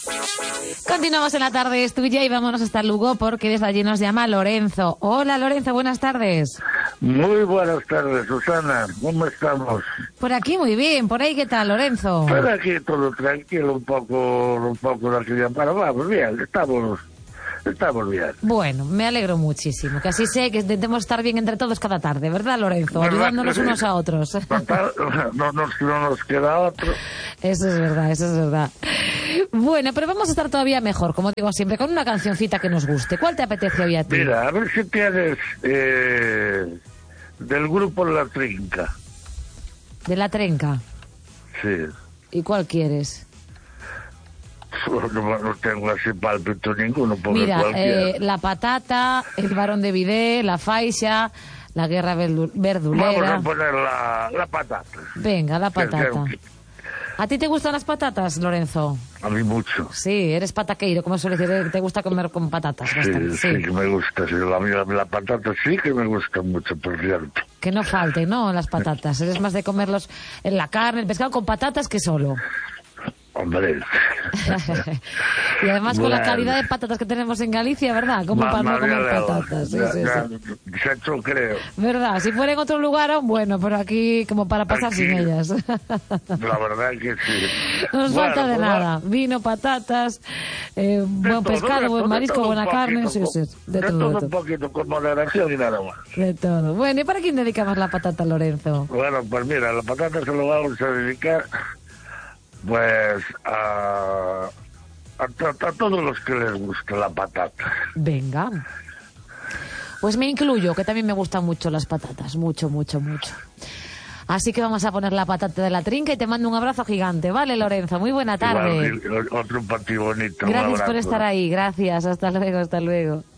Continuamos en la tarde, es tuya y vámonos hasta Lugo porque desde allí nos llama Lorenzo. Hola Lorenzo, buenas tardes. Muy buenas tardes, Susana. ¿Cómo estamos? Por aquí muy bien, por ahí ¿qué tal, Lorenzo? Por aquí todo tranquilo, un poco de aquí para vamos bien, estamos bien. Bueno, me alegro muchísimo, que así sé que intentemos estar bien entre todos cada tarde, ¿verdad, Lorenzo? Ayudándonos unos a otros. No nos queda otro. Eso es verdad. Bueno, pero vamos a estar todavía mejor, como digo siempre, con una cancioncita que nos guste. ¿Cuál te apetece hoy a ti? Mira, a ver si tienes del grupo La Trinca. ¿De La Trenca? Sí. ¿Y cuál quieres? No tengo así pálpito ninguno. Mira, La Patata, El Barón de Vidé, La Faixa, La Guerra Verdulera. Vamos a poner la patata. Venga, La Patata. ¿A ti te gustan las patatas, Lorenzo? A mí mucho. Sí, eres pataqueiro, como suele decir, te gusta comer con patatas bastante. Sí, que me gusta. Sí, la patata sí que me gusta mucho, por cierto. Que no falte, ¿no? Las patatas. Eres más de comerlos en la carne, el pescado con patatas que solo. Hombre. Y además con la calidad de patatas que tenemos en Galicia, ¿verdad? Como para no comer patatas. Sí. Eso creo. ¿Verdad? Si fuera en otro lugar, aún bueno, pero aquí como para pasar aquí, sin ellas. La verdad es que sí. No nos falta de nada. Vino, patatas, buen pescado, buen marisco, buena carne. Sí. De todo un poquito, con moderación y nada más. De todo. Bueno, ¿y para quién dedicamos la patata, Lorenzo? Bueno, pues mira, la patata se lo vamos a dedicar pues a todos los que les gusta la patata. Venga. Pues me incluyo, que también me gustan mucho las patatas. Mucho. Así que vamos a poner La Patata de La Trinca y te mando un abrazo gigante, ¿vale, Lorenzo? Muy buena tarde. Igual, otro para ti bonito. Gracias por estar ahí, gracias. Hasta luego.